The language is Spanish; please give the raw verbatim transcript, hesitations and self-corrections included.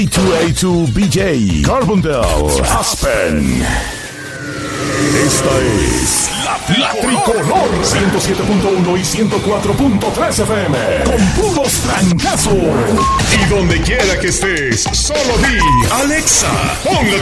A dos A dos B J, Carbondale, Aspen. Esta es la, la Tricolor ciento siete punto uno y ciento cuatro punto tres F M con puros trancazos. Y donde quiera que estés, solo di Alexa, ponle